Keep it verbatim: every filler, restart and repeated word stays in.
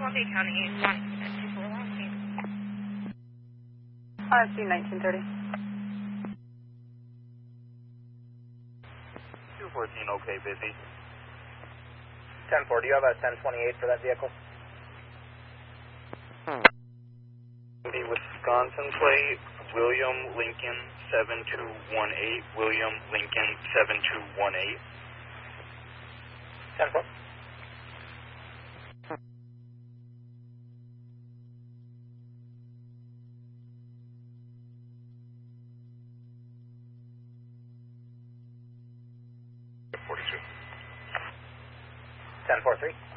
Dade County, one two four one. R C nineteen thirty. two fourteen, okay, busy. ten four, do you have a ten twenty-eight for that vehicle? The Wisconsin plate, William Lincoln seven two one eight, William Lincoln seven two one eight. ten four. forty-two. ten four three.